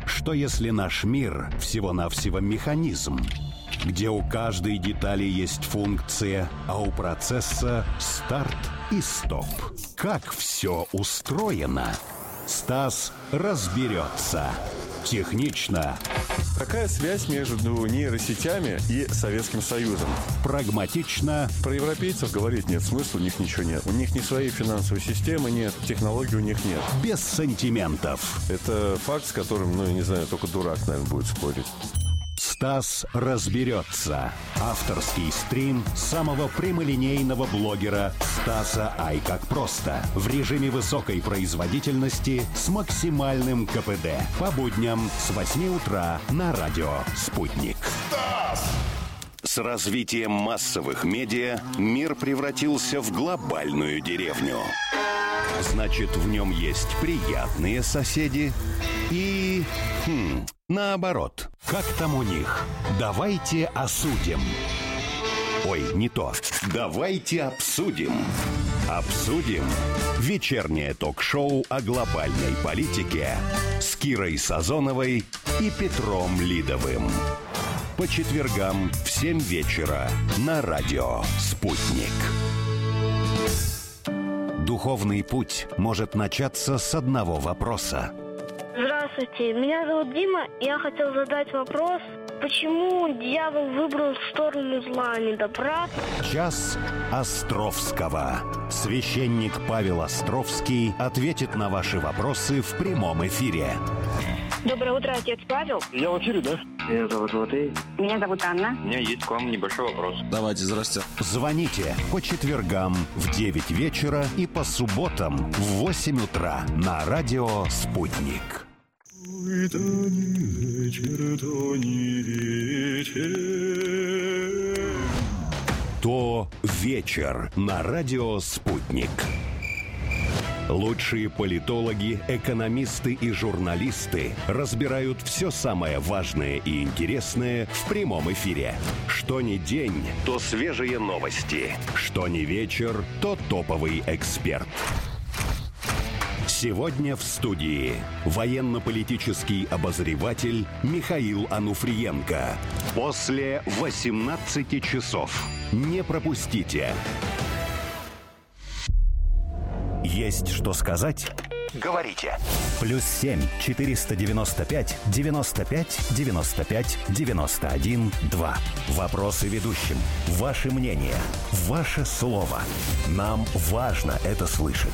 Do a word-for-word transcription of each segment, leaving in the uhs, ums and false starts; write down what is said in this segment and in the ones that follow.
Что если наш мир всего-навсего механизм, где у каждой детали есть функция, а у процесса старт и стоп? Как все устроено? Стас разберется. Технично. Какая связь между нейросетями и Советским Союзом? Прагматично. Про европейцев говорить нет смысла, у них ничего нет. У них ни своей финансовой системы нет, технологий у них нет. Без сантиментов. Это факт, с которым, ну, я не знаю, только дурак, наверное, будет спорить. Стас разберется. Авторский стрим самого прямолинейного блогера Стаса Ай как просто. В режиме высокой производительности с максимальным ка пэ дэ. По будням с восьми утра на радио «Спутник». Стас! С развитием массовых медиа мир превратился в глобальную деревню. Значит, в нем есть приятные соседи и... Хм, наоборот. Как там у них? Давайте осудим. Ой, не то. Давайте обсудим. Обсудим. Вечернее ток-шоу о глобальной политике с Кирой Сазоновой и Петром Лидовым. По четвергам в семь вечера на радио «Спутник». Духовный путь может начаться с одного вопроса. Здравствуйте, меня зовут Дима, и я хотел задать вопрос, почему дьявол выбрал сторону зла, а не добра? Час Островского. Священник Павел Островский ответит на ваши вопросы в прямом эфире. Доброе утро, отец Павел. Я в эфире, да? Меня зовут Матвей. Меня зовут Анна. У меня есть к вам небольшой вопрос. Давайте, здрасте. Звоните по четвергам в девять вечера и по субботам в восемь утра на радио «Спутник». Это не вечер, то не вечер. То вечер на радио «Спутник». Лучшие политологи, экономисты и журналисты разбирают все самое важное и интересное в прямом эфире. Что ни день, то свежие новости. Что ни вечер, то топовый эксперт. Сегодня в студии военно-политический обозреватель Михаил Ануфриенко. После восемнадцати часов. Не пропустите. Есть что сказать? Говорите. Плюс семь четыреста девяносто пять девяносто пять девяносто пять девяносто один два. Вопросы ведущим. Ваше мнение. Ваше слово. Нам важно это слышать.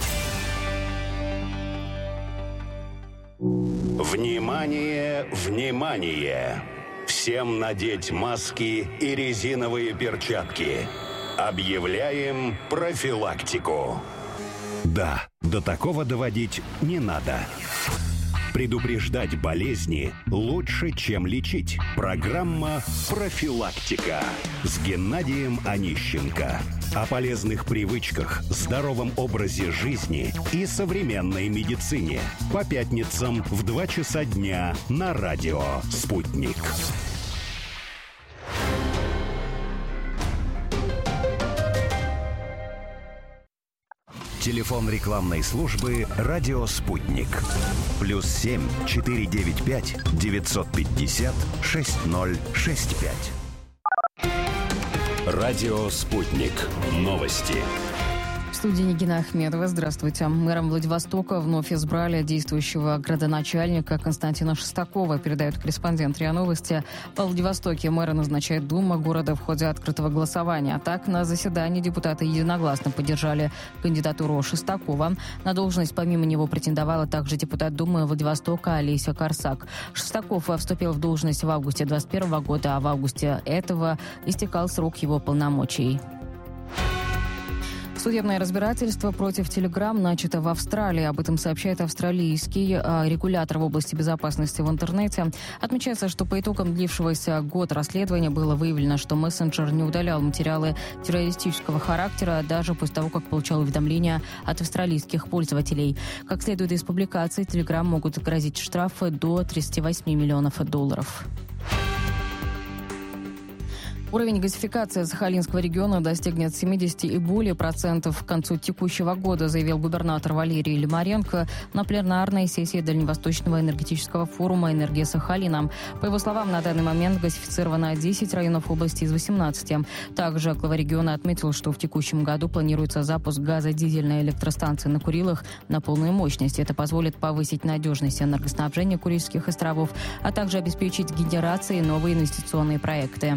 Внимание, внимание! Всем надеть маски и резиновые перчатки. Объявляем профилактику. Да, до такого доводить не надо. Предупреждать болезни лучше, чем лечить. Программа «Профилактика» с Геннадием Онищенко. О полезных привычках, здоровом образе жизни и современной медицине. По пятницам в два часа дня на радио «Спутник». Телефон рекламной службы «Радио Спутник». Плюс семь четыре девять пять девятьсот пятьдесят шесть ноль шесть пять. Радио «Спутник». Новости. В студии Нигина Ахмедова. Здравствуйте. Мэром Владивостока вновь избрали действующего градоначальника Константина Шестакова, передает корреспондент РИА Новости. Во Владивостоке мэра назначает Дума города в ходе открытого голосования. А так, на заседании депутаты единогласно поддержали кандидатуру Шестакова. На должность помимо него претендовала также депутат Думы Владивостока Олеся Корсак. Шестаков вступил в должность в августе двадцать первого года, а в августе этого истекал срок его полномочий. Судебное разбирательство против Telegram начато в Австралии. Об этом сообщает австралийский регулятор в области безопасности в интернете. Отмечается, что по итогам длившегося год расследования было выявлено, что мессенджер не удалял материалы террористического характера даже после того, как получал уведомления от австралийских пользователей. Как следует из публикации, Telegram могут грозить штрафы до тридцати восьми миллионов долларов. Уровень газификации Сахалинского региона достигнет семьдесят и более процентов к концу текущего года, заявил губернатор Валерий Лимаренко на пленарной сессии Дальневосточного энергетического форума «Энергия Сахалина». По его словам, на данный момент газифицировано десять районов области из восемнадцати. Также глава региона отметил, что в текущем году планируется запуск газодизельной электростанции на Курилах на полную мощность. Это позволит повысить надежность энергоснабжения Курильских островов, а также обеспечить генерацией новые инвестиционные проекты.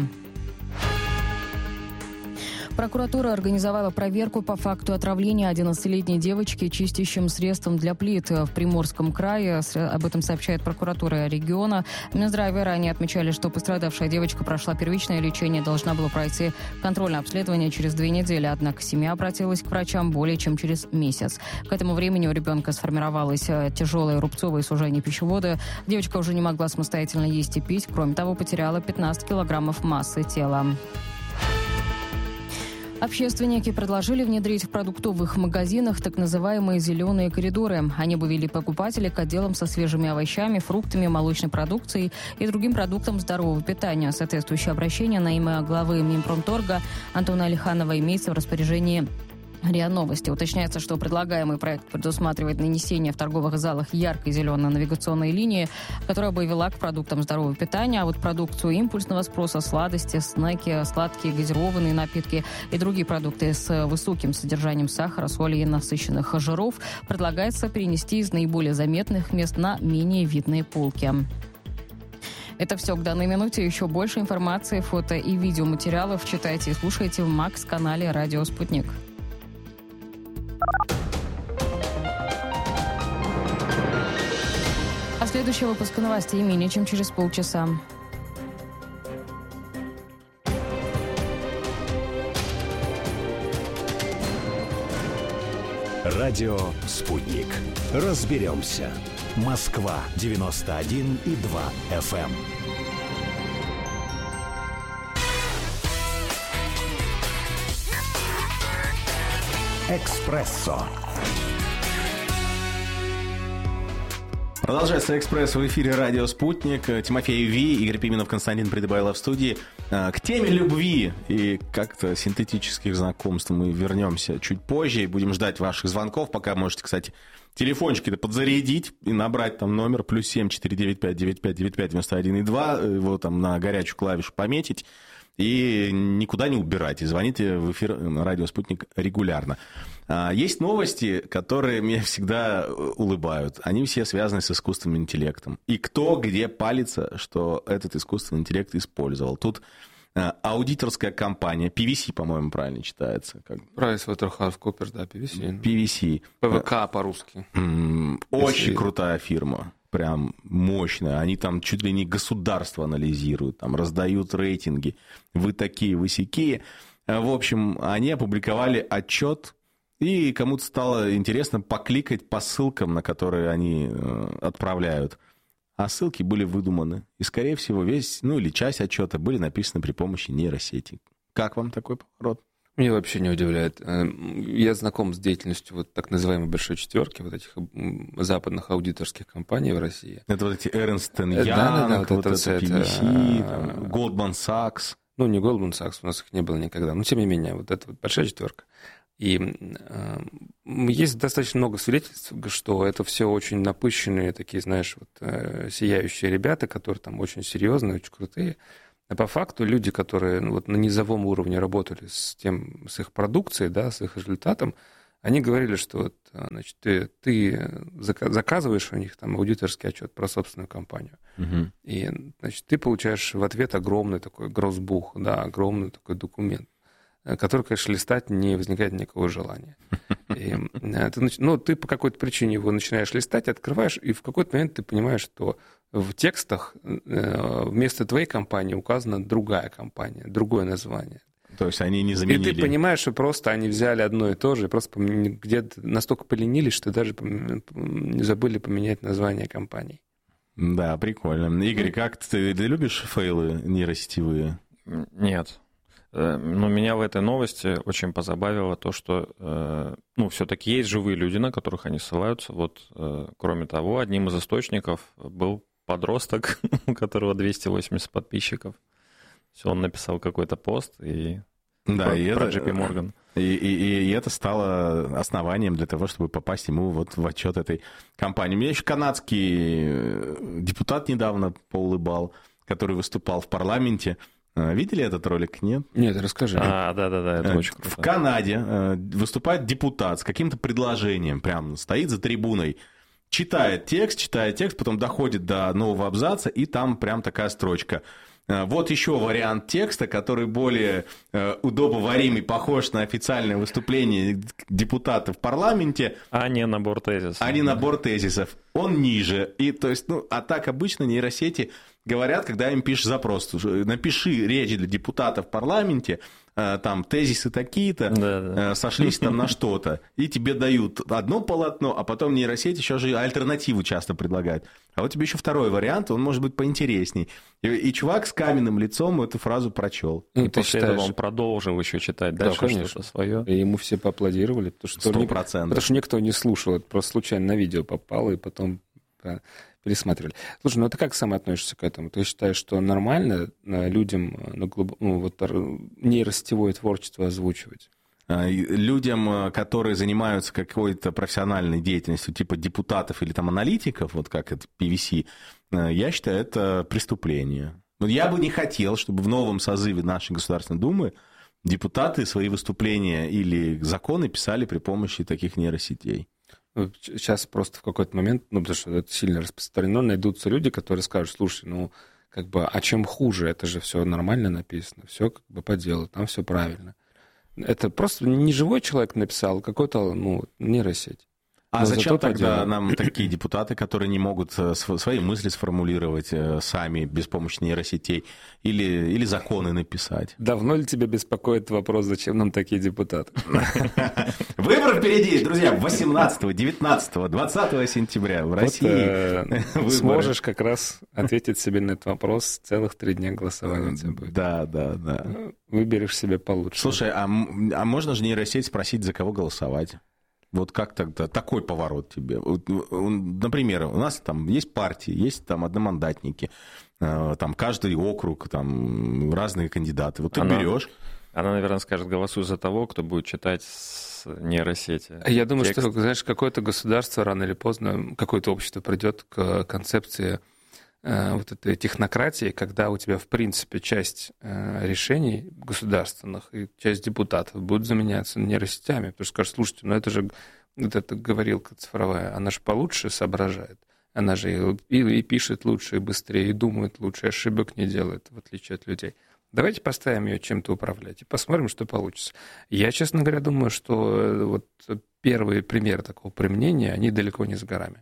Прокуратура организовала проверку по факту отравления одиннадцатилетней девочки чистящим средством для плит в Приморском крае. Об этом сообщает прокуратура региона. Минздраве ранее отмечали, что пострадавшая девочка прошла первичное лечение, должна была пройти контрольное обследование через две недели. Однако семья обратилась к врачам более чем через месяц. К этому времени у ребенка сформировалось тяжелое рубцовое сужение пищевода. Девочка уже не могла самостоятельно есть и пить. Кроме того, потеряла пятнадцать килограммов массы тела. Общественники предложили внедрить в продуктовых магазинах так называемые «зеленые коридоры». Они бы вели покупателей к отделам со свежими овощами, фруктами, молочной продукцией и другим продуктам здорового питания. Соответствующее обращение на имя главы Минпромторга Антона Алиханова имеется в распоряжении РИА Новости. Уточняется, что предлагаемый проект предусматривает нанесение в торговых залах яркой зеленой навигационной линии, которая бы вела к продуктам здорового питания, а вот продукцию импульсного спроса, сладости, снеки, сладкие газированные напитки и другие продукты с высоким содержанием сахара, соли и насыщенных жиров предлагается перенести из наиболее заметных мест на менее видные полки. Это все к данной минуте. Еще больше информации, фото и видеоматериалов читайте и слушайте в Макс-канале «Радио Спутник». А следующий выпуск новостей менее чем через полчаса. Радио «Спутник». Разберемся. Москва девяносто один и два эф эм. «Экспрессо». Продолжается «Экспресс» в эфире «Радио Спутник». Тимофей Ви, Игорь Пименов, Константин Придыбайло в студии. К теме любви и как-то синтетических знакомств мы вернемся чуть позже и будем ждать ваших звонков. Пока можете, кстати, телефончики-то подзарядить и набрать там номер плюс семь четыре девять пять девять пять девять пять девяносто один и два, его там на горячую клавишу пометить и никуда не убирать. И звоните в эфир на «Радио Спутник» регулярно. Есть новости, которые меня всегда улыбают. Они все связаны с искусственным интеллектом. И кто где палится, что этот искусственный интеллект использовал. Тут аудиторская компания, пи ви си, по-моему, правильно читается. Как... PricewaterhouseCoopers, да, пи ви си. пи ви си. ПВК по-русски. Очень крутая фирма. Прям мощная. Они там чуть ли не государство анализируют, там раздают рейтинги. Вы такие, вы сякие. В общем, они опубликовали отчет, и кому-то стало интересно покликать по ссылкам, на которые они отправляют. А ссылки были выдуманы. И, скорее всего, весь, ну или часть отчета были написаны при помощи нейросети. Как вам такой поворот? Меня вообще не удивляет. Я знаком с деятельностью вот так называемой большой четверки, вот этих западных аудиторских компаний в России. Это вот эти Ernst Young, да, да, да, вот, вот вот это, это пи ви си, там, Goldman Sachs. Ну, не Goldman Sachs, у нас их не было никогда. Но, тем не менее, вот это вот большая четверка. И э, есть достаточно много свидетельств, что это все очень напыщенные, такие, знаешь, вот, э, сияющие ребята, которые там очень серьезные, очень крутые. А по факту люди, которые ну, вот, на низовом уровне работали с, тем, с их продукцией, да, с их результатом, они говорили, что вот, значит, ты, ты заказываешь у них там аудиторский отчет про собственную компанию, угу. и значит, ты получаешь в ответ огромный такой гроссбух, да, огромный такой документ, который, конечно, листать не возникает никакого желания. И, ты, ну, ты по какой-то причине его начинаешь листать, открываешь, и в какой-то момент ты понимаешь, что в текстах вместо твоей компании указана другая компания, другое название. То есть они не заменили. И ты понимаешь, что просто они взяли одно и то же, просто где-то настолько поленились, что даже не забыли поменять название компаний. Да, прикольно. Игорь, как ты, ты любишь фейлы нейросетевые? Нет. Но меня в этой новости очень позабавило то, что ну, все-таки есть живые люди, на которых они ссылаются. Вот, кроме того, одним из источников был подросток, у которого двести восемьдесят подписчиков. Все, он написал какой-то пост и да, про, и про это, джей пи Morgan. И, и, и это стало основанием для того, чтобы попасть ему вот в отчет этой компании. У меня еще канадский депутат недавно поулыбал, который выступал в парламенте. Видели этот ролик? Нет? Нет, расскажи. А, да-да-да, это очень круто. В Канаде выступает депутат с каким-то предложением, прям стоит за трибуной, читает текст, читает текст, потом доходит до нового абзаца, и там прям такая строчка. Вот еще вариант текста, который более удобоваримый, похож на официальное выступление депутата в парламенте. А не набор тезисов. А не набор тезисов. Он ниже. И, то есть, ну, а так обычно нейросети говорят, когда им пишешь запрос. Напиши речь для депутата в парламенте, там тезисы такие-то, да, да. сошлись там на что-то, и тебе дают одно полотно, а потом нейросеть еще же альтернативу часто предлагает. А вот тебе еще второй вариант, он может быть поинтересней. И, и чувак с каменным лицом эту фразу прочел. И после этого он продолжил еще читать дальше, да, что-то свое. И ему все поаплодировали, потому что, сто процентов. Потому что никто не слушал, это просто случайно на видео попало, и потом пересматривали. Слушай, ну ты как сам относишься к этому? Ты считаешь, что нормально людям ну, глуб... ну, вот, нейросетевое творчество озвучивать? Людям, которые занимаются какой-то профессиональной деятельностью, типа депутатов или там аналитиков, вот как это пи ви си, я считаю, это преступление. Но я бы не хотел, чтобы в новом созыве нашей Государственной Думы депутаты свои выступления или законы писали при помощи таких нейросетей. Сейчас просто в какой-то момент, ну, потому что это сильно распространено, найдутся люди, которые скажут, слушай, ну, как бы, а чем хуже? Это же все нормально написано, все как бы по делу, там все правильно. Это просто не живой человек написал, какой-то, ну, нейросеть. А но зачем тогда нам такие депутаты, которые не могут свои мысли сформулировать сами без помощи нейросетей или, или законы написать? Давно ли тебя беспокоит вопрос, зачем нам такие депутаты? Выбор впереди, друзья, восемнадцатого, девятнадцатого, двадцатого сентября в России. Сможешь как раз ответить себе на этот вопрос, целых три дня голосования у тебя будет. Да, да, да. Выберешь себе получше. Слушай, а можно же нейросеть спросить, за кого голосовать? Вот как тогда такой поворот тебе? Например, у нас там есть партии, есть там одномандатники, там каждый округ, там разные кандидаты. Вот ты она, берешь. Она, наверное, скажет, голосуй за того, кто будет читать с нейросети. Я думаю, текст. Что, знаешь, какое-то государство рано или поздно, какое-то общество придет к концепции вот этой технократии, когда у тебя, в принципе, часть решений государственных и часть депутатов будут заменяться нейросетями. Потому что скажут, слушайте, ну это же вот эта говорилка цифровая, она же получше соображает. Она же и, и пишет лучше, и быстрее, и думает лучше, и ошибок не делает, в отличие от людей. Давайте поставим ее чем-то управлять и посмотрим, что получится. Я, честно говоря, думаю, что вот первые примеры такого применения, они далеко не с горами.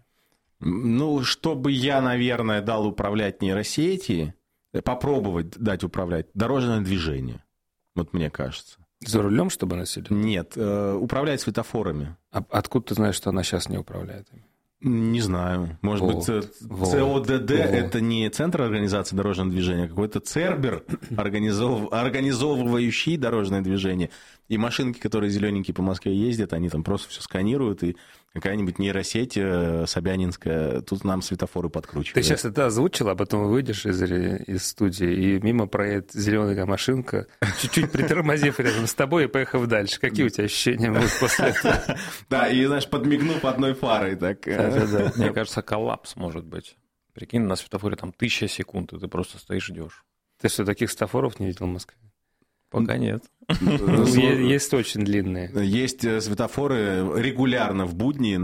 Ну, чтобы я, наверное, дал управлять нейросети, попробовать дать управлять дорожное движение, вот мне кажется. За рулем, чтобы она сидела? Нет, э, управлять светофорами. А откуда ты знаешь, что она сейчас не управляет ими? Не знаю. Может вот, быть, вот, цэ о дэ дэ вот. Это не Центр организации дорожного движения, а какой-то Цербер, организов... организовывающий дорожное движение. И машинки, которые зелененькие по Москве ездят, они там просто все сканируют, и какая-нибудь нейросеть собянинская тут нам светофоры подкручивает. Ты сейчас это озвучил, а потом выйдешь из, из студии, и мимо проедет зеленая машинка, чуть-чуть притормозив рядом с тобой и поехав дальше. Какие у тебя ощущения будут после этого? Да, и, знаешь, подмигнув одной фарой. Так. Мне кажется, коллапс может быть. Прикинь, на светофоре там тысяча секунд, и ты просто стоишь, ждешь. Ты что, таких светофоров не видел в Москве? Пока нет. Есть очень длинные. Есть светофоры регулярно в будни